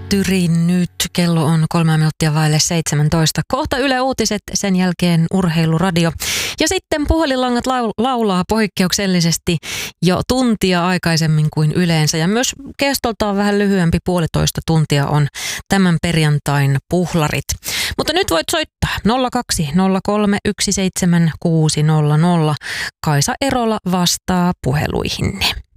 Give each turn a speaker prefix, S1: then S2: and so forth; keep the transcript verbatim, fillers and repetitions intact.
S1: Tyrin nyt. Kello on kolme minuuttia vaille seitsemäntoista. Kohta Yle Uutiset, sen jälkeen Urheiluradio. Ja sitten puhelinlangat lau- laulaa poikkeuksellisesti jo tuntia aikaisemmin kuin yleensä. Ja myös kestoltaan vähän lyhyempi, puolitoista tuntia on tämän perjantain puhlarit. Mutta nyt voit soittaa nolla kaksi nolla kolme yksi seitsemän kuusi nolla nolla. Kaisa Erola vastaa puheluihinne.